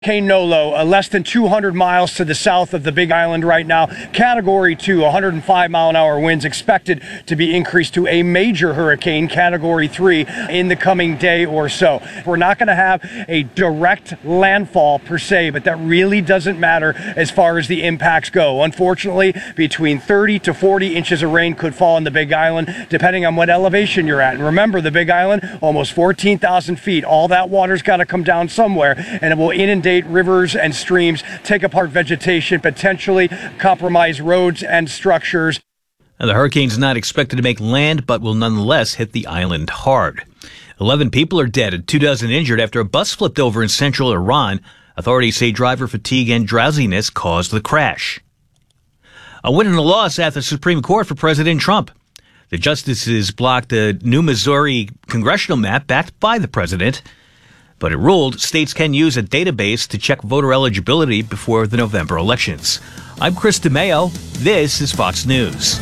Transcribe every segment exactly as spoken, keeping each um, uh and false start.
Hurricane Nolo, uh, less than two hundred miles to the south of the Big Island right now. Category two, one hundred five mile an hour winds expected to be increased to a major hurricane, Category three, in the coming day or so. We're not going to have a direct landfall per se, but that really doesn't matter as far as the impacts go. Unfortunately, between thirty to forty inches of rain could fall on the Big Island, depending on what elevation you're at. And remember, the Big Island, almost fourteen thousand feet. All that water's got to come down somewhere, and it will inundate rivers and streams, take apart vegetation, potentially compromise roads and structures. Now, the hurricane's not expected to make land, but will nonetheless hit the island hard. Eleven people are dead and two dozen injured after a bus flipped over in central Iran. Authorities say driver fatigue and drowsiness caused the crash. A win and a loss at the Supreme Court for President Trump. The justices blocked a new Missouri congressional map backed by the president, but it ruled states can use a database to check voter eligibility before the November elections. I'm Chris DeMeo. This is Fox News.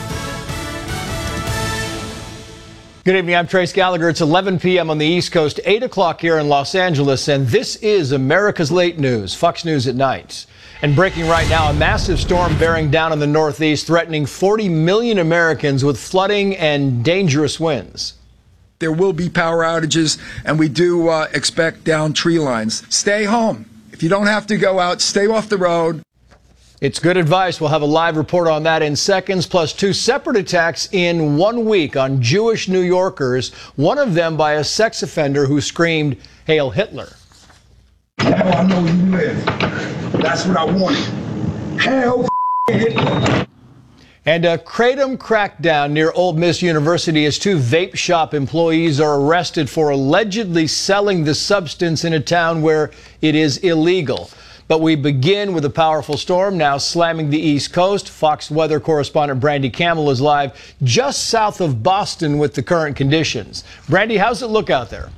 Good evening. I'm Trace Gallagher. It's eleven p.m. on the East Coast, eight o'clock here in Los Angeles, and this is America's Late News, Fox News at Night. And breaking right now, a massive storm bearing down on the Northeast, threatening forty million Americans with flooding and dangerous winds. There will be power outages, and we do uh, expect down tree lines. Stay home. If you don't have to go out, stay off the road. It's good advice. We'll have a live report on that in seconds, plus two separate attacks in one week on Jewish New Yorkers, one of them by a sex offender who screamed, "Hail Hitler." Now I know you live. That's what I wanted. Hail Hitler. And a kratom crackdown near Ole Miss University as two vape shop employees are arrested for allegedly selling the substance in a town where it is illegal. But we begin with a powerful storm now slamming the East Coast. Fox weather correspondent Brandy Camel is live just south of Boston with the current conditions. Brandy, how's it look out there?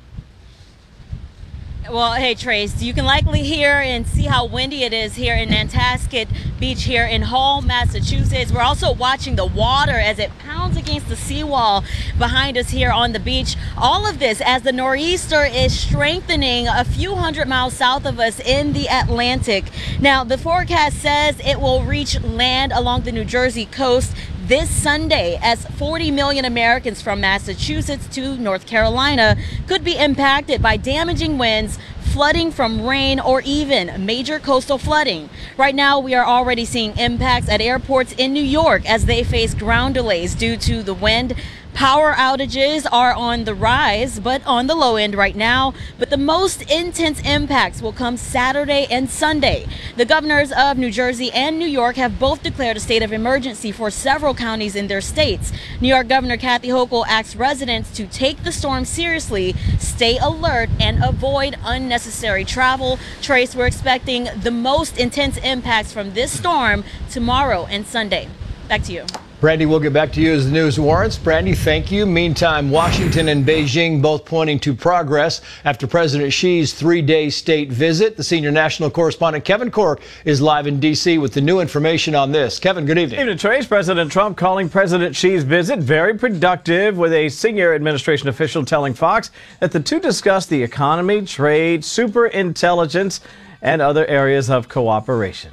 Well, hey, Trace, you can likely hear and see how windy it is here in Nantasket Beach here in Hull, Massachusetts. We're also watching the water as it pounds against the seawall behind us here on the beach. All of this as the nor'easter is strengthening a few hundred miles south of us in the Atlantic. Now, the forecast says it will reach land along the New Jersey coast this Sunday, as forty million Americans from Massachusetts to North Carolina could be impacted by damaging winds, flooding from rain, or even major coastal flooding. Right now, we are already seeing impacts at airports in New York as they face ground delays due to the wind. Power outages are on the rise, but on the low end right now. But the most intense impacts will come Saturday and Sunday. The governors of New Jersey and New York have both declared a state of emergency for several counties in their states. New York Governor Kathy Hochul asked residents to take the storm seriously, stay alert, and avoid unnecessary travel. Trace, we're expecting the most intense impacts from this storm tomorrow and Sunday. Back to you. Brandy, we'll get back to you as the news warrants. Brandy, thank you. Meantime, Washington and Beijing both pointing to progress after President Xi's three-day state visit. The senior national correspondent Kevin Corke is live in D C with the new information on this. Kevin, good evening. Good evening, Trace. President Trump calling President Xi's visit very productive, with a senior administration official telling Fox that the two discussed the economy, trade, superintelligence, and other areas of cooperation.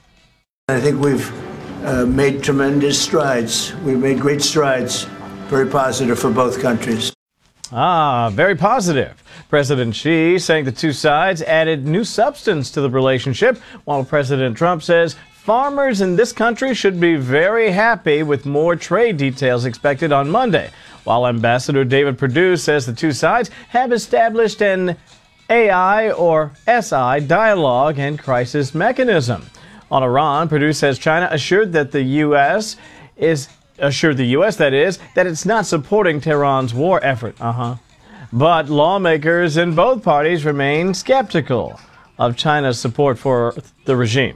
I think we've Uh, made tremendous strides. We've made great strides, very positive for both countries. Ah, very positive. President Xi saying the two sides added new substance to the relationship, while President Trump says farmers in this country should be very happy with more trade details expected on Monday, while Ambassador David Perdue says the two sides have established an A I or S I dialogue and crisis mechanism. On Iran, Perdue says China assured that the U S is assured the U S that is that it's not supporting Tehran's war effort. Uh-huh. But lawmakers in both parties remain skeptical of China's support for the regime.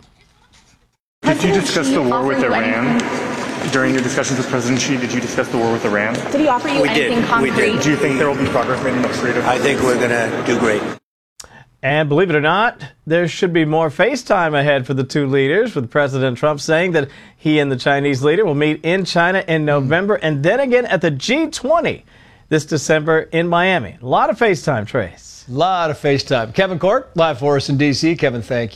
Did you discuss the war with Iran? During your discussions with President Xi, did you discuss the war with Iran? Did he offer you we anything did. concrete? We did. Do you think there will be progress made in the creative? I think we're going to do great. And believe it or not, there should be more FaceTime ahead for the two leaders, with President Trump saying that he and the Chinese leader will meet in China in November and then again at the G twenty this December in Miami. A lot of FaceTime, Trace. A lot of FaceTime. Kevin Court, live for us in D C. Kevin, thank you.